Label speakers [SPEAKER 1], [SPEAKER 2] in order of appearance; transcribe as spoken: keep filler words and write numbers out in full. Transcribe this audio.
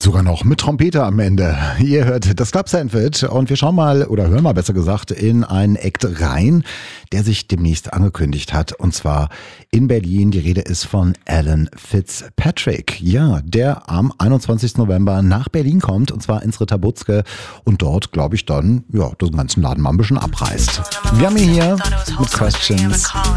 [SPEAKER 1] Sogar noch mit Trompete am Ende. Ihr hört das Club Sandwich und wir schauen mal, oder hören mal besser gesagt, in einen Act rein, der sich demnächst angekündigt hat. Und zwar in Berlin. Die Rede ist von Alan Fitzpatrick. Ja, der am einundzwanzigsten November nach Berlin kommt, und zwar ins Ritter Butzke. Und dort, glaube ich, dann, ja, den ganzen Laden mal ein bisschen abreißt. Wir haben ihn hier mit Questions.